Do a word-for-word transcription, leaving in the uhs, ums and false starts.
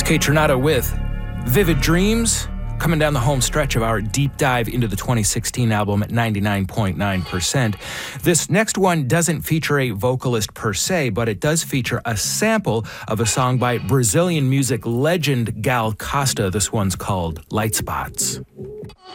Kate Trinata with Vivid Dreams, coming down the home stretch of our deep dive into the twenty sixteen album at ninety-nine point nine percent. This next one doesn't feature a vocalist per se, but it does feature a sample of a song by Brazilian music legend Gal Costa. This one's called Light Spots.